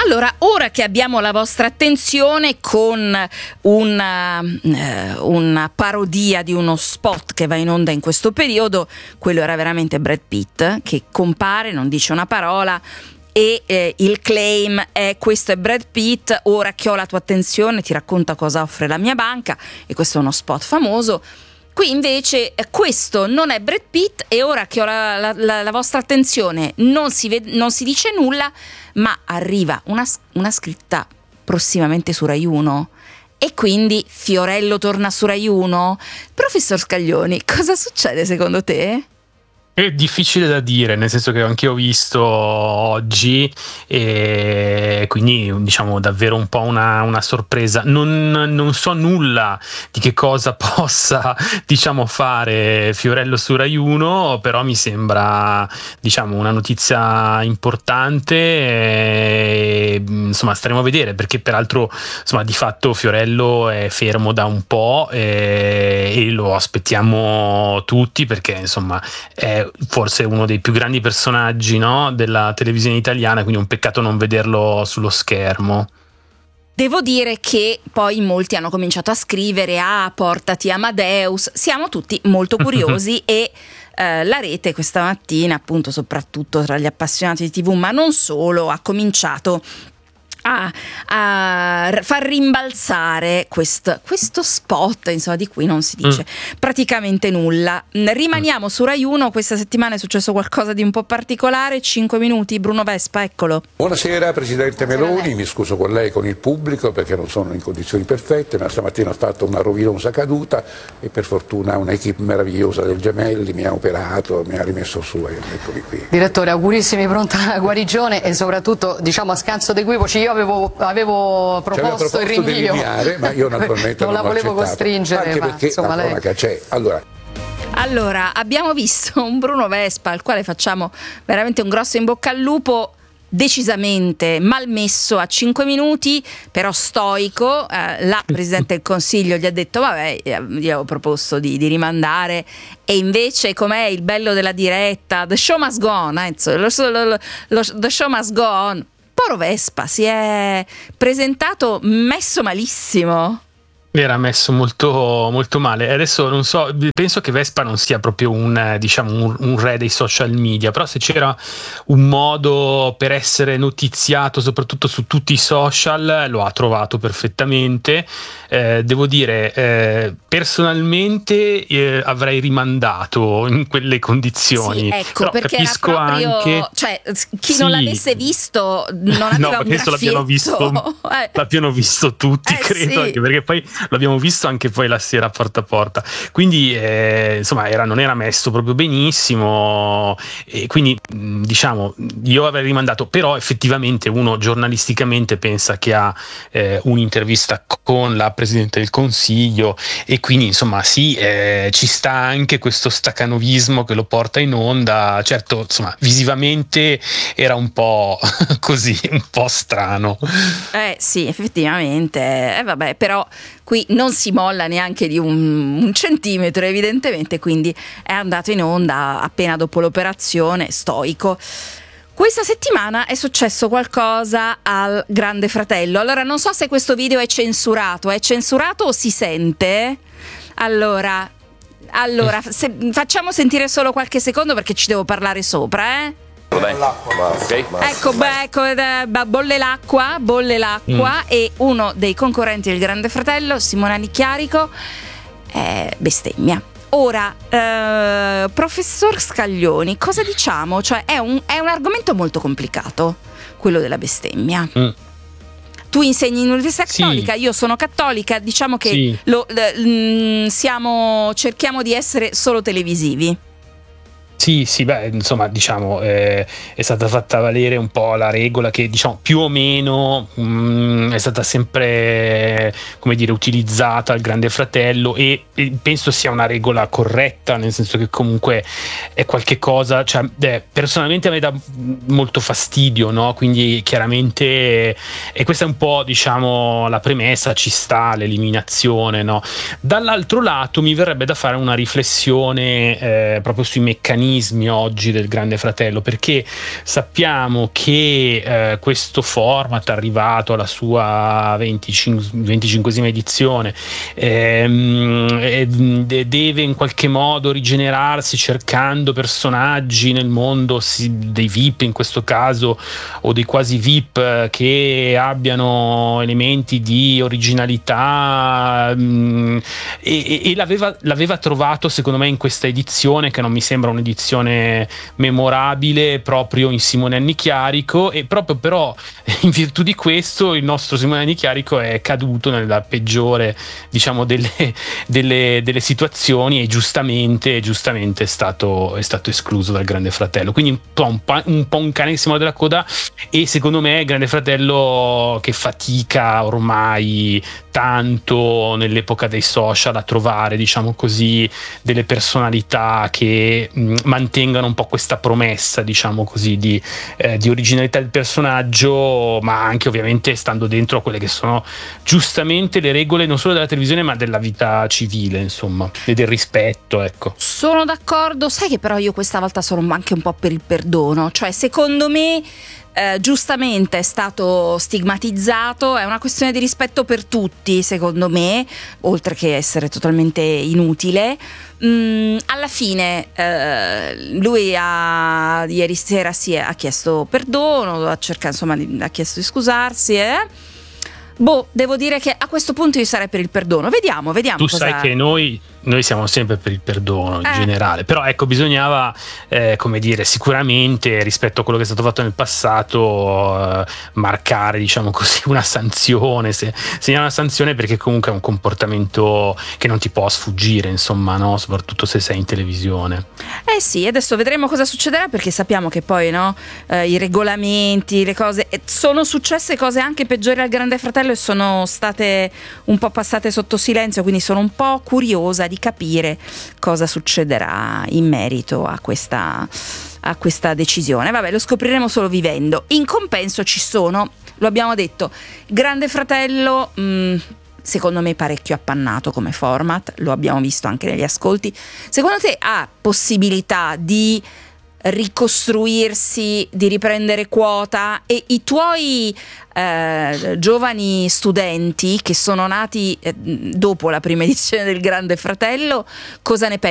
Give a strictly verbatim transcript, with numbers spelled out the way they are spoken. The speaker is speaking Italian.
Allora, ora che abbiamo la vostra attenzione con una, eh, una parodia di uno spot che va in onda in questo periodo, quello era veramente Brad Pitt che compare, non dice una parola e eh, il claim è: questo è Brad Pitt, ora che ho la tua attenzione ti racconta cosa offre la mia banca, e questo è uno spot famoso. Qui invece eh, questo non è Brad Pitt e ora che ho la, la, la, la vostra attenzione non si, ved- non si dice nulla, ma arriva una, una scritta prossimamente su Rai uno e quindi Fiorello torna su Rai uno. Professor Scaglioni, cosa succede secondo te? È difficile da dire, nel senso che anche io ho visto oggi e quindi diciamo davvero un po' una, una sorpresa. Non, non so nulla di che cosa possa diciamo fare Fiorello su Rai uno, però mi sembra diciamo una notizia importante e, insomma staremo a vedere, perché peraltro insomma di fatto Fiorello è fermo da un po' e, e lo aspettiamo tutti, perché insomma è forse uno dei più grandi personaggi, no, della televisione italiana, quindi un peccato non vederlo sullo schermo. Devo dire che poi molti hanno cominciato a scrivere: ah, portati Amadeus. Siamo tutti molto curiosi e eh, la rete questa mattina, appunto soprattutto tra gli appassionati di tivù, ma non solo, ha cominciato A, a far rimbalzare questo, questo spot, insomma, di cui non si dice mm. praticamente nulla. Rimaniamo mm. su Rai uno. Questa settimana è successo qualcosa di un po' particolare. Cinque minuti, Bruno Vespa, eccolo. Buonasera Presidente Meloni, mi scuso con lei e con il pubblico perché non sono in condizioni perfette, ma stamattina ho fatto una rovinosa caduta e per fortuna un'equipe meravigliosa del Gemelli mi ha operato, mi ha rimesso su e eccomi qui. Direttore, augurissimi, pronta guarigione e soprattutto, diciamo, a scanso d'equivoci, io avevo, avevo proposto, proposto il rinvio, rinviare, ma io naturalmente non, non la volevo accettato, costringere, anche ma perché insomma la cronaca lei... c'è. Allora. allora, abbiamo visto un Bruno Vespa al quale facciamo veramente un grosso in bocca al lupo, decisamente malmesso a cinque minuti, però stoico. Eh, la Presidente del Consiglio gli ha detto vabbè, io avevo proposto di, di rimandare, e invece com'è il bello della diretta, the show must go on, eh, lo, lo, lo, the show must go on. Poro Vespa si è presentato messo malissimo. Era messo molto, molto male. Adesso non so, penso che Vespa non sia proprio un, diciamo, un, un re dei social media, però se c'era un modo per essere notiziato soprattutto su tutti i social lo ha trovato perfettamente. Eh, devo dire, eh, personalmente eh, avrei rimandato in quelle condizioni. Sì, ecco, però perché capisco era proprio, anche, cioè, chi sì, non l'avesse visto non aveva no, un ma penso l'abbiano visto, eh. l'abbiano visto tutti, eh, credo, sì. Anche perché poi l'abbiamo visto anche poi la sera porta a porta, quindi eh, insomma era, non era messo proprio benissimo, e quindi diciamo io avrei rimandato, però effettivamente uno giornalisticamente pensa che ha eh, un'intervista con la Presidente del Consiglio e quindi insomma sì, eh, ci sta anche questo stacanovismo che lo porta in onda. Certo, insomma visivamente era un po' così, un po' strano. Eh sì, effettivamente, eh, vabbè, però qui non si molla neanche di un, un centimetro evidentemente, quindi è andato in onda appena dopo l'operazione, stoico. Questa settimana è successo qualcosa al Grande Fratello. Allora non so se questo video è censurato, è censurato o si sente? Allora, allora se, facciamo sentire solo qualche secondo perché ci devo parlare sopra, eh? Okay. Ecco, beh, ecco, eh, bolle l'acqua, bolle l'acqua mm. E uno dei concorrenti del Grande Fratello, Simona Nicchiarico, eh, bestemmia. Ora, eh, professor Scaglioni, cosa diciamo? Cioè è un, è un argomento molto complicato, quello della bestemmia. Mm. Tu insegni in università cattolica, sì. Io sono cattolica, diciamo che sì. lo, l, l, siamo, cerchiamo di essere solo televisivi. Sì, sì, beh, insomma, diciamo, eh, è stata fatta valere un po' la regola che, diciamo, più o meno mh, è stata sempre, come dire, utilizzata al Grande Fratello e, e penso sia una regola corretta, nel senso che comunque è qualche cosa, cioè, eh, personalmente a me dà molto fastidio, no? Quindi chiaramente, e questa è un po', diciamo, la premessa, ci sta l'eliminazione, no? Dall'altro lato mi verrebbe da fare una riflessione eh, proprio sui meccanismi meccanismi oggi del Grande Fratello, perché sappiamo che eh, questo format arrivato alla sua venticinquesima edizione ehm, deve in qualche modo rigenerarsi cercando personaggi nel mondo dei V I P in questo caso, o dei quasi V I P, che abbiano elementi di originalità, mh, e, e l'aveva, l'aveva trovato secondo me in questa edizione, che non mi sembra un'edizione memorabile, proprio in Simone Annichiarico, e proprio però in virtù di questo il nostro Simone Annichiarico è caduto nella peggiore, diciamo, delle, delle, delle situazioni, e giustamente, giustamente è stato, è stato escluso dal Grande Fratello, quindi un po' un, pa- un, po' un cane che si muove della coda. E secondo me il Grande Fratello, che fatica ormai tanto nell'epoca dei social a trovare, diciamo così, delle personalità che mh, mantengano un po' questa promessa, diciamo così, di, eh, di originalità del personaggio, ma anche ovviamente stando dentro a quelle che sono giustamente le regole non solo della televisione ma della vita civile, insomma, e del rispetto, ecco. Sono d'accordo, sai che però io questa volta sono anche un po' per il perdono, cioè secondo me Eh, giustamente è stato stigmatizzato, è una questione di rispetto per tutti, secondo me, oltre che essere totalmente inutile. Mm, alla fine eh, lui ha, ieri sera si è, ha chiesto perdono, ha cercato, insomma, di, ha chiesto di scusarsi, eh? Boh, devo dire che a questo punto io sarei per il perdono. Vediamo, vediamo. Tu cosa... sai che noi, noi siamo sempre per il perdono in eh. generale, però ecco, bisognava, eh, come dire, sicuramente rispetto a quello che è stato fatto nel passato, eh, marcare, diciamo così, una sanzione, se, segnare una sanzione, perché comunque è un comportamento che non ti può sfuggire, insomma, no? Soprattutto se sei in televisione. Eh sì, adesso vedremo cosa succederà, perché sappiamo che poi, no, eh, i regolamenti, le cose, eh, sono successe cose anche peggiori al Grande Fratello e sono state un po' passate sotto silenzio, quindi sono un po' curiosa di capire cosa succederà in merito a questa, a questa decisione. Vabbè, lo scopriremo solo vivendo. In compenso ci sono, lo abbiamo detto, Grande Fratello mh, secondo me parecchio appannato come format, lo abbiamo visto anche negli ascolti. Secondo te ha possibilità di ricostruirsi, di riprendere quota? E i tuoi eh, giovani studenti che sono nati eh, dopo la prima edizione del Grande Fratello, cosa ne pensano?